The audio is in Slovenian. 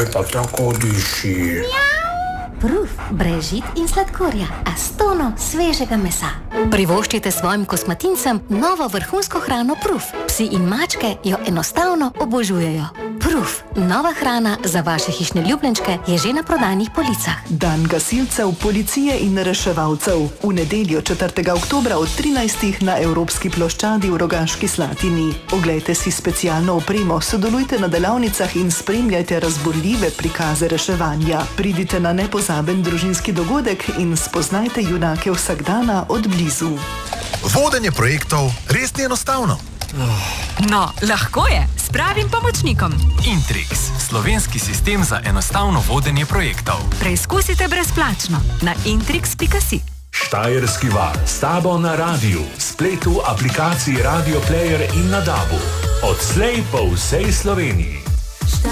kaj pa tako diši? Proof, brez žit in sladkorja, a s tono svežega mesa. Privoščite svojim kosmatincem novo vrhunsko hrano Proof. Psi in mačke jo enostavno obožujejo. Proof, nova hrana za vaše hišne ljubljenčke, je že na prodajnih policah. Dan gasilcev, policije in reševalcev. V nedeljo 4. oktobra od 13. na Evropski ploščadi v Rogaški Slatini. Oglejte si specialno opremo, sodelujte na delavnicah in spremljajte razburljive prikaze reševanja. Pridite na nepozaben družinski dogodek in spoznajte junake vsakdana od blizu. Vodenje projektov res ni enostavno. No, lahko je, s pravim pomočnikom. Intrix, slovenski sistem za enostavno vodenje projektov. Preizkusite brezplačno na intrix.si. Štajerski val s tabo na radiju, spletu, aplikaciji Radio Player in na DAB-u. Odslej po vsej Sloveniji.